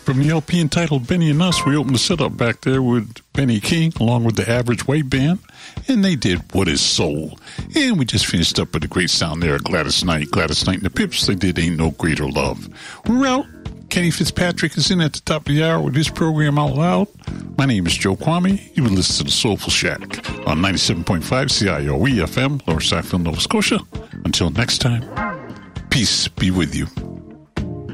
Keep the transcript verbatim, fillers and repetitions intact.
From the L P entitled Benny and Us, we opened the setup back there with Benny King along with the Average White Band, and they did What Is Soul. And we just finished up with a great sound there, Gladys Knight. Gladys Knight and the Pips, they did Ain't No Greater Love. We're out. Kenny Fitzpatrick is in at the top of the hour with this program Out Loud. My name is Joe Kwame. You will listen to the Soulful Shack on ninety-seven point five C I O E F M, Lower Sackville, Nova Scotia. Until next time, peace be with you.